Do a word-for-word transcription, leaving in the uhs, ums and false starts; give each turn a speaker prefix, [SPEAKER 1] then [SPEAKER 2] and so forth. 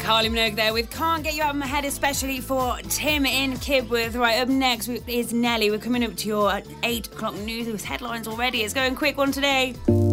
[SPEAKER 1] Kylie Minogue there with Can't Get You Out of My Head, especially for Tim in Kibworth. Right, up next is Nelly. We're coming up to your eight o'clock news with headlines already. It's going quick one today.